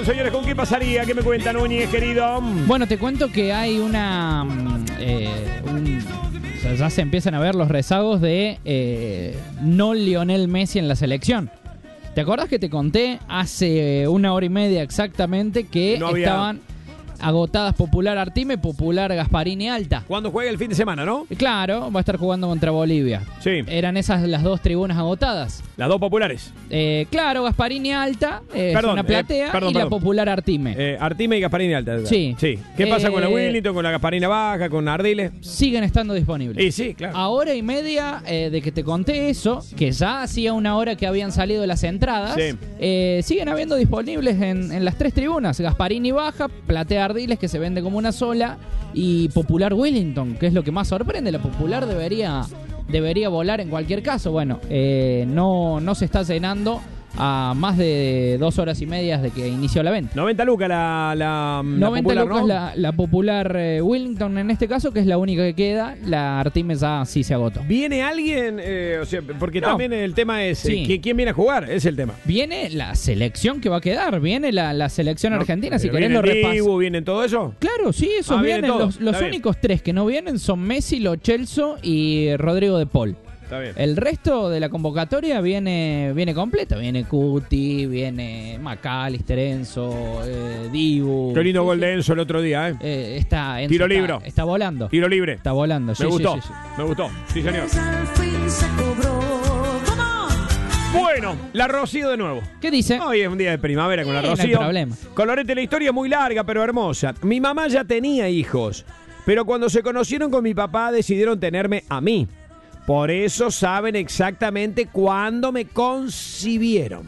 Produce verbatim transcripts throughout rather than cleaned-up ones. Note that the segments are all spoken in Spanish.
Señores, ¿con qué pasaría? ¿Qué me cuenta Núñez, querido? Bueno, te cuento que hay una... Eh, un, o sea, ya se empiezan a ver los rezagos de eh, no Lionel Messi en la selección. ¿Te acordás que te conté hace una hora y media exactamente que No había... estaban agotadas Popular Artime, Popular Gasparini Alta? Cuando juega el fin de semana, ¿no? Claro, va a estar jugando contra Bolivia. Sí. Eran esas las dos tribunas agotadas. Las dos populares. Eh, claro, Gasparini Alta, eh, Perdón, es una platea, eh, perdón, y perdón. la Popular Artime. Eh, Artime y Gasparini Alta. Sí. sí. ¿Qué pasa Eh, con la Willington, con la Gasparina Baja, con Ardiles? Siguen estando disponibles. Y sí, claro. A hora y media eh, de que te conté eso, que ya hacía una hora que habían salido las entradas, Sí. eh, siguen habiendo disponibles en, en las tres tribunas. Gasparini Baja, Platea Ardiles, que se vende como una sola, y Popular Wellington, que es lo que más sorprende. La Popular debería, debería volar en cualquier caso. Bueno, eh, no, no se está llenando a más de dos horas y media de que inició la venta. noventa lucas la, la, la noventa popular, lucas ¿no? la, la Popular eh, Wellington en este caso, que es la única que queda. La Artime ya sí se agotó. ¿Viene alguien? Eh, o sea, porque No. también el tema es Sí. eh, ¿qui- ¿quién viene a jugar? Es el tema. Viene la selección que va a quedar, viene la, la selección argentina, si Eh, querés ¿viene lo repaso. Dibu, ¿viene todo eso? Claro, sí, esos Ah, viene vienen. todo. Los, los Está bien. únicos tres que no vienen son Messi, Lo Celso y Rodrigo de Paul. Está bien. El resto de la convocatoria viene viene completa. Viene Cuti, viene McAllister, Enzo, eh, Dibu. Qué lindo Sí, gol sí. de Enzo el otro día, ¿eh? Eh, está, Enzo Tiro está- libro. Está volando. Tiro libre. Está volando, sí, Me sí, gustó, sí, sí. me gustó. Sí, señor. Al fin se cobró. Come on. Bueno, la Rocío de nuevo. ¿Qué dice? Hoy es un día de primavera con la Sí, no hay Rocío. problema. Colorete, la historia es muy larga, pero hermosa. Mi mamá ya tenía hijos, pero cuando se conocieron con mi papá decidieron tenerme a mí. Por eso saben exactamente cuándo me concibieron.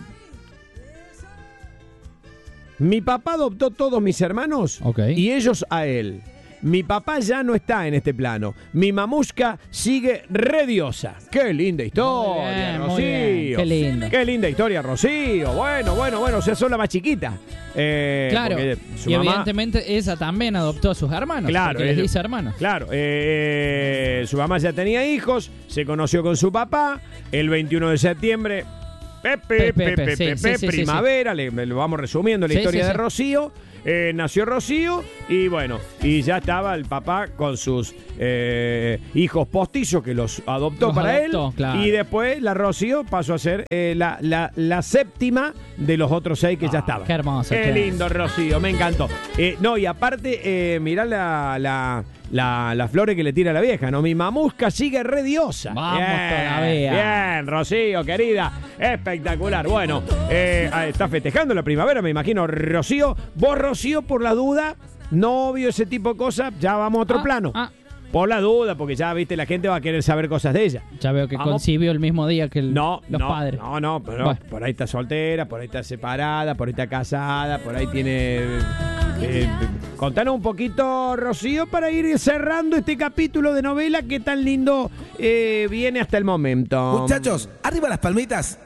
Mi papá adoptó todos mis hermanos Ok. y ellos a él. Mi papá ya no está en este plano. Mi mamushka sigue rediosa. ¡Qué linda historia, Muy bien, muy Rocío! bien. Qué lindo. ¡Qué linda historia, Rocío! Bueno, bueno, bueno, o sea, son la más chiquita. Eh, Claro, porque su y mamá- evidentemente ella también adoptó a sus hermanos. Claro, porque les ella- dice hermanos. Claro, eh, su mamá ya tenía hijos, se conoció con su papá, el veintiuno de septiembre, Pepe, Pepe, Pepe, sí, Pepe, sí, sí, primavera, le, le vamos resumiendo la Sí, historia sí, de sí. Rocío, eh, nació Rocío y bueno, y ya estaba el papá con sus eh, hijos postizos que los adoptó Los para adoptó, él claro. y después la Rocío pasó a ser eh, la, la, la séptima de los otros seis que ya estaban. qué hermoso, Qué che. lindo, Rocío, me encantó. Eh, no, y aparte, eh, mirá la, la, la, las flores que le tira la vieja, ¿no? Mi mamusca sigue rediosa. Vamos bien, todavía. Bien, Rocío, querida. Espectacular. Bueno, eh, ah, está festejando la primavera, me imagino, Rocío. Vos, Rocío, por la duda, novio, ese tipo de cosas, ya vamos a otro Ah, plano. ah. Por la duda, porque ya, viste, la gente va a querer saber cosas de ella. Ya veo que Vamos. concibió el mismo día que el- No, los no, padres. no, no, pero Bueno. por ahí está soltera, por ahí está separada, por ahí está casada, por ahí tiene... eh, contanos un poquito, Rocío, para ir cerrando este capítulo de novela que tan lindo eh, viene hasta el momento. Muchachos, arriba las palmitas.